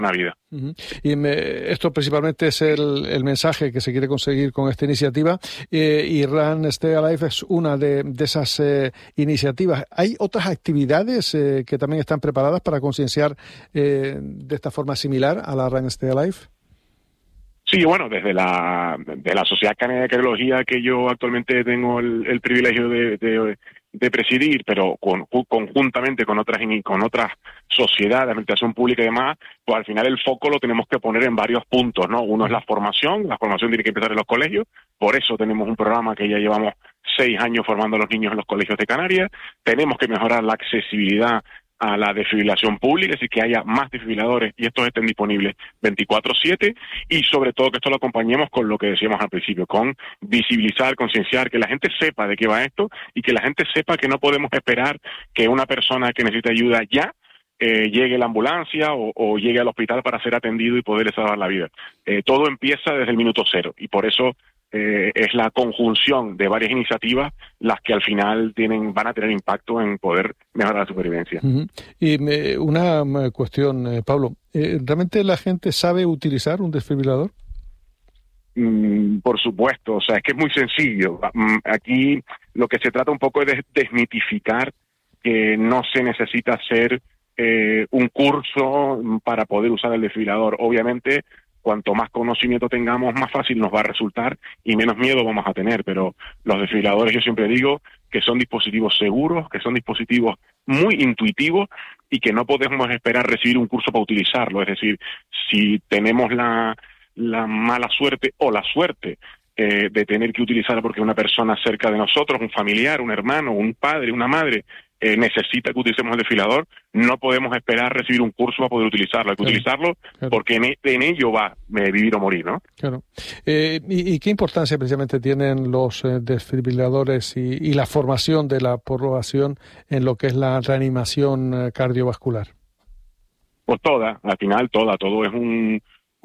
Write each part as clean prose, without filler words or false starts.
una vida. Uh-huh. Y esto principalmente es el mensaje que se quiere conseguir con esta iniciativa, y Run Stay Alive es una de esas iniciativas. ¿Hay otras actividades que también están preparadas para concienciar de esta forma similar a la Run Stay Alive? Sí, bueno, de la Sociedad Canaria de Cardiología, que yo actualmente tengo el privilegio de presidir, pero conjuntamente con otras sociedades de administración pública y demás, pues al final el foco lo tenemos que poner en varios puntos, ¿no? Uno es la formación tiene que empezar en los colegios, por eso tenemos un programa que ya llevamos 6 años formando a los niños en los colegios de Canarias. Tenemos que mejorar la accesibilidad a la desfibrilación pública, es decir, que haya más desfibriladores y estos estén disponibles 24/7, y sobre todo que esto lo acompañemos con lo que decíamos al principio, con visibilizar, concienciar, que la gente sepa de qué va esto y que la gente sepa que no podemos esperar que una persona que necesita ayuda ya llegue la ambulancia o llegue al hospital para ser atendido y poderle salvar la vida. Todo empieza desde el minuto cero, y por eso es la conjunción de varias iniciativas las que al final van a tener impacto en poder mejorar la supervivencia. Uh-huh. Y una cuestión, Pablo, ¿realmente la gente sabe utilizar un desfibrilador? Por supuesto, o sea, es que es muy sencillo. Aquí lo que se trata un poco es de desmitificar que no se necesita hacer un curso para poder usar el desfibrilador. Obviamente, cuanto más conocimiento tengamos, más fácil nos va a resultar y menos miedo vamos a tener, pero los desfibriladores, yo siempre digo que son dispositivos seguros, que son dispositivos muy intuitivos y que no podemos esperar recibir un curso para utilizarlo. Es decir, si tenemos la mala suerte o la suerte de tener que utilizarlo porque una persona cerca de nosotros, un familiar, un hermano, un padre, una madre, necesita que utilicemos el desfibrilador, no podemos esperar recibir un curso para poder utilizarlo. Hay que utilizarlo porque en ello va vivir o morir, ¿no? Claro. ¿Y qué importancia precisamente tienen los desfibriladores y la formación de la población en lo que es la reanimación cardiovascular? Pues al final todo es un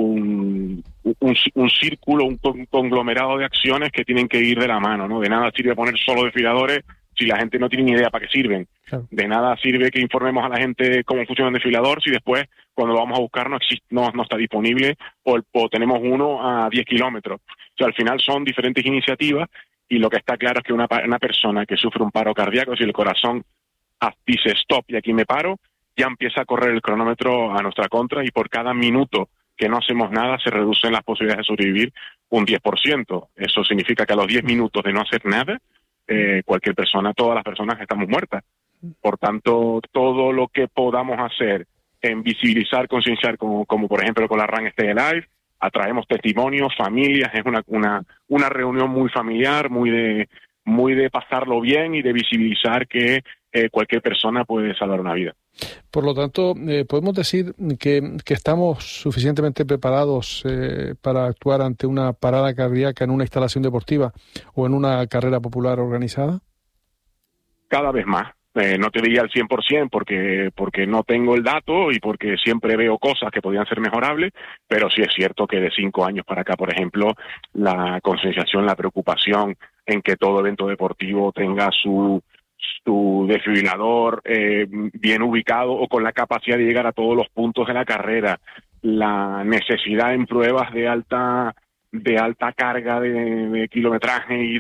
círculo, un conglomerado de acciones que tienen que ir de la mano, ¿no? De nada sirve poner solo desfibriladores si la gente no tiene ni idea para qué sirven. Claro. De nada sirve que informemos a la gente cómo funciona el desfibrilador si después, cuando lo vamos a buscar, no está disponible o tenemos uno a 10 kilómetros. O sea, al final son diferentes iniciativas, y lo que está claro es que una persona que sufre un paro cardíaco, si el corazón dice stop y aquí me paro, ya empieza a correr el cronómetro a nuestra contra, y por cada minuto que no hacemos nada se reducen las posibilidades de sobrevivir un 10%. Eso significa que a los 10 minutos de no hacer nada, todas las personas estamos muertas. Por tanto, todo lo que podamos hacer en visibilizar, concienciar, como por ejemplo con la Run Stay Alive, atraemos testimonios, familias, es una reunión muy familiar, muy de pasarlo bien y de visibilizar que cualquier persona puede salvar una vida. Por lo tanto, podemos decir que estamos suficientemente preparados para actuar ante una parada cardíaca en una instalación deportiva o en una carrera popular organizada. Cada vez más. No te diría al 100% porque no tengo el dato y porque siempre veo cosas que podrían ser mejorables, pero sí es cierto que de 5 años para acá, por ejemplo, la concienciación, la preocupación en que todo evento deportivo tenga su desfibrilador bien ubicado o con la capacidad de llegar a todos los puntos de la carrera, la necesidad en pruebas de alta carga de kilometraje y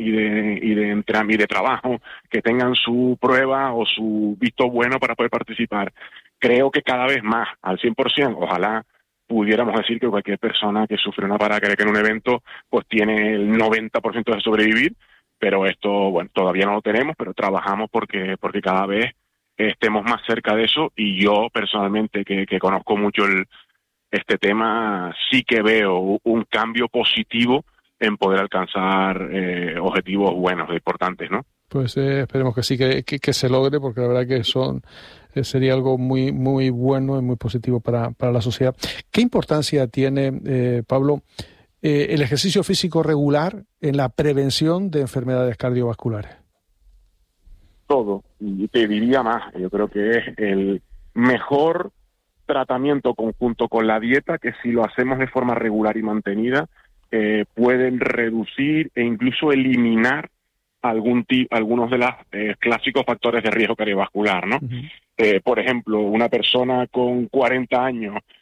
de trabajo, que tengan su prueba o su visto bueno para poder participar. Creo que cada vez más, al 100%, ojalá pudiéramos decir que cualquier persona que sufre una parada cardíaca en un evento pues tiene el 90% de sobrevivir, pero esto, bueno, todavía no lo tenemos, pero trabajamos porque cada vez estemos más cerca de eso, y yo personalmente que conozco mucho este tema, sí que veo un cambio positivo en poder alcanzar objetivos buenos, importantes, ¿no? Pues esperemos que sí, que se logre, porque la verdad que sería algo muy, muy bueno y muy positivo para la sociedad. ¿Qué importancia tiene, Pablo, el ejercicio físico regular en la prevención de enfermedades cardiovasculares? Todo, y te diría más, yo creo que es el mejor tratamiento conjunto con la dieta, que si lo hacemos de forma regular y mantenida, pueden reducir e incluso eliminar algunos de los clásicos factores de riesgo cardiovascular, ¿no? Uh-huh. Por ejemplo, una persona con 40 años